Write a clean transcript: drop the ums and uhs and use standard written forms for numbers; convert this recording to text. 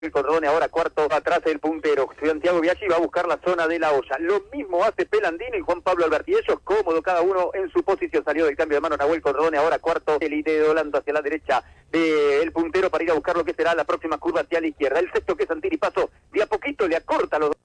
Cordone ahora cuarto atrás del puntero. Santiago Biaggi va a buscar la zona de la olla. Lo mismo hace Pelandino y Juan Pablo Alberti. Ellos cómodo cada uno en su posición. Salió del cambio de mano Nahuel Cordone, ahora cuarto. El de volando hacia la derecha del puntero para ir a buscar lo que será la próxima curva hacia la izquierda. El sexto que es Santini Paso de a poquito le acorta los